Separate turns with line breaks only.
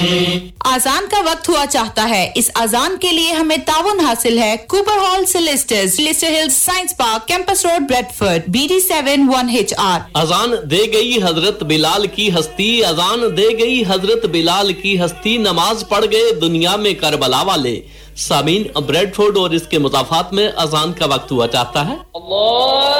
अजान का वक्त हुआ चाहता है। इस अजान के लिए हमें ताउन हासिल है Cooper hall सिलेस्टर्स, Leicester hills science park, campus road, Bradford, BD7 1HR।
अजान दे गई हजरत बिलाल की हस्ती, अजान दे गई हजरत बिलाल की हस्ती, नमाज पढ़ गए दुनिया में करबला वाले। सामीन, ब्रेडफोर्ड और इसके मुजाफात में अजान का वक्त हुआ चाहता है।